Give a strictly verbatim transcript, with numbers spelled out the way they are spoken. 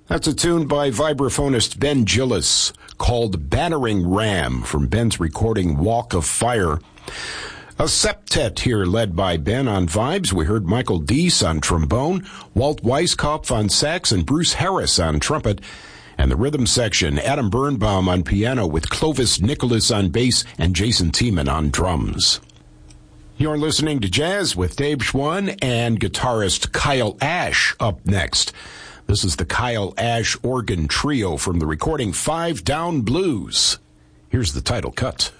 That's a tune by vibraphonist Ben Gillis called Battering Ram from Ben's recording Walk of Fire. A septet here led by Ben on vibes. We heard Michael Deese on trombone, Walt Weiskopf on sax, and Bruce Harris on trumpet. And the rhythm section, Adam Birnbaum on piano with Clovis Nicholas on bass and Jason Tiemann on drums. You're listening to Jazz with Dave Schwann and guitarist Kyle Ash up next. This is the Kyle Ash organ trio from the recording Five Down Blues. Here's the title cut.